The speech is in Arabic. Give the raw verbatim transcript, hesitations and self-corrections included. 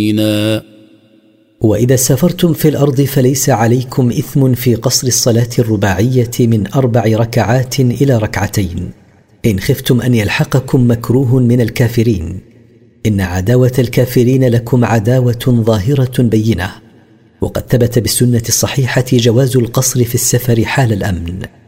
وإذا سافرتم في الأرض فليس عليكم إثم في قصر الصلاة الرباعية من أربع ركعات إلى ركعتين إن خفتم أن يلحقكم مكروه من الكافرين، إن عداوة الكافرين لكم عداوة ظاهرة بينة. وقد ثبت بالسنة الصحيحة جواز القصر في السفر حال الأمن.